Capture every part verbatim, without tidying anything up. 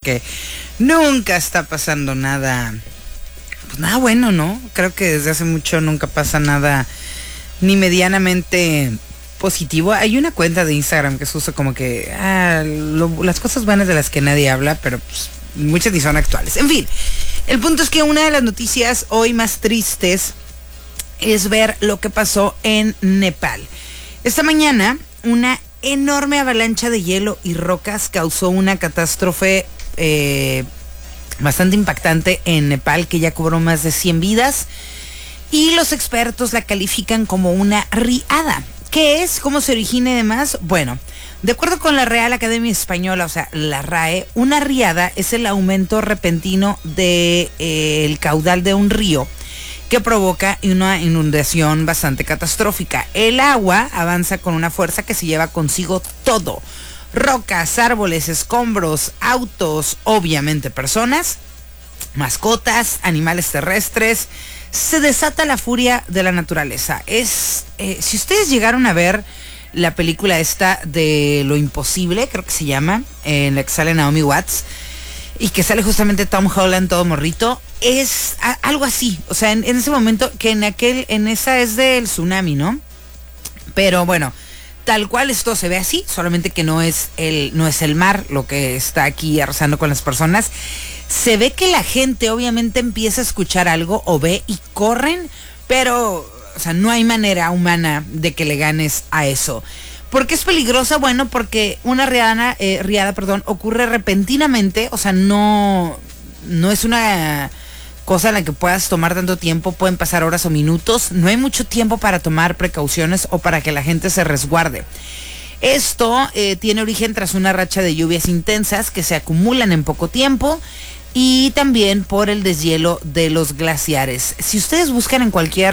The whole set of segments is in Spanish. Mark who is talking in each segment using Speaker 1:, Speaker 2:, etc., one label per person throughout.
Speaker 1: porque nunca está pasando nada, pues nada bueno, ¿no? Creo que desde hace mucho nunca pasa nada ni medianamente positivo. Hay una cuenta de Instagram que se usa como que ah, lo, las cosas buenas de las que nadie habla, pero pues, muchas ni son actuales. En fin, el punto es que una de las noticias hoy más tristes es ver lo que pasó en Nepal. Esta mañana, una enorme avalancha de hielo y rocas causó una catástrofe eh, bastante impactante en Nepal, que ya cobró más de cien vidas, y los expertos la califican como una riada. ¿Qué es? ¿Cómo se origina y demás? Bueno, de acuerdo con la Real Academia Española, o sea, la R A E, una riada es el aumento repentino del de, eh, caudal de un río que provoca una inundación bastante catastrófica. El agua avanza con una fuerza que se lleva consigo todo: rocas, árboles, escombros, autos, obviamente personas, mascotas, animales terrestres. Se desata la furia de la naturaleza. Es, eh, si ustedes llegaron a ver la película esta de Lo Imposible, creo que se llama, en la que sale Naomi Watts, y que sale justamente Tom Holland todo morrito, es a, algo así. O sea, en, en ese momento, que en aquel, en esa es del tsunami, ¿no? Pero bueno, tal cual esto se ve así, solamente que no es el, no es el mar lo que está aquí arrasando con las personas. Se ve que la gente obviamente empieza a escuchar algo o ve y corren, pero, o sea, no hay manera humana de que le ganes a eso. ¿Por qué es peligrosa? Bueno, porque una riada, eh, riada, perdón, ocurre repentinamente, o sea, no, no es una cosa en la que puedas tomar tanto tiempo, pueden pasar horas o minutos, no hay mucho tiempo para tomar precauciones o para que la gente se resguarde. Esto eh, tiene origen tras una racha de lluvias intensas que se acumulan en poco tiempo, y también por el deshielo de los glaciares. Si ustedes buscan en cualquier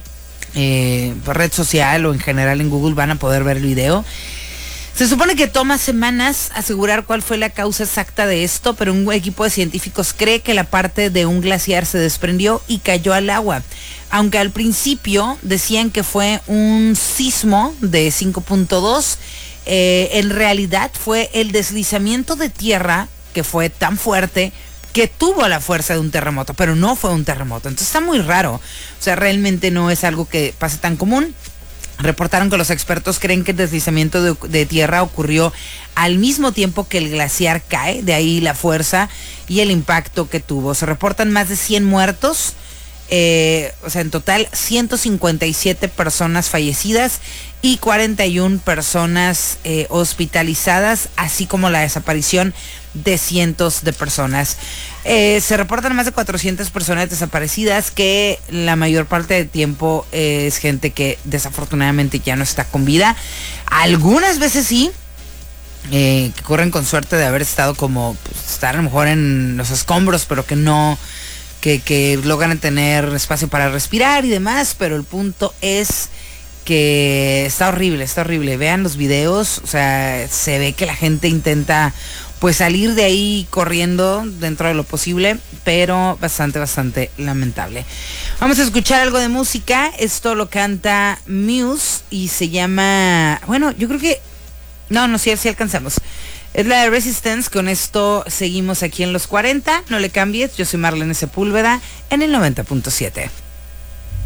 Speaker 1: eh, red social o en general en Google, van a poder ver el video. Se supone que toma semanas asegurar cuál fue la causa exacta de esto, pero un equipo de científicos cree que la parte de un glaciar se desprendió y cayó al agua. Aunque al principio decían que fue un sismo de cinco punto dos, eh, en realidad fue el deslizamiento de tierra que fue tan fuerte que tuvo la fuerza de un terremoto, pero no fue un terremoto. Entonces está muy raro. O sea, realmente no es algo que pase tan común. Reportaron que los expertos creen que el deslizamiento de, de tierra ocurrió al mismo tiempo que el glaciar cae, de ahí la fuerza y el impacto que tuvo. Se reportan más de cien muertos, eh, o sea, en total ciento cincuenta y siete personas fallecidas y cuarenta y una personas eh, hospitalizadas, así como la desaparición de cientos de personas. Eh, se reportan más de cuatrocientas personas desaparecidas, que la mayor parte del tiempo eh, es gente que desafortunadamente ya no está con vida. Algunas veces sí, eh, que corren con suerte de haber estado como, pues, estar a lo mejor en los escombros, pero que no, que, que logran tener espacio para respirar y demás, pero el punto es que está horrible, está horrible. Vean los videos, o sea, se ve que la gente intenta pues salir de ahí corriendo dentro de lo posible, pero bastante, bastante lamentable. Vamos a escuchar algo de música. Esto lo canta Muse y se llama, bueno, yo creo que, no, no sé si alcanzamos. Es la de Resistance. Con esto seguimos aquí en los cuarenta. No le cambies, yo soy Marlene Sepúlveda en el noventa punto siete.